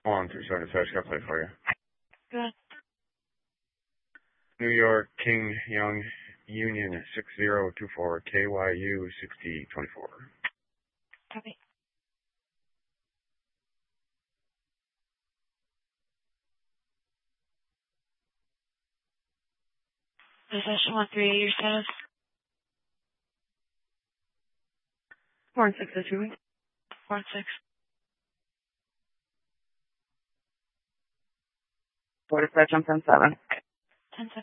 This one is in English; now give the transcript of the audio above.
On through 7 I just got to play for you. Good. New York, King, Young, Union 6024, KYU 6024. Copy. Possession 138, your status? 4 and 6 is 2 weeks. 4 and 6. 4 dispatch on 10-7.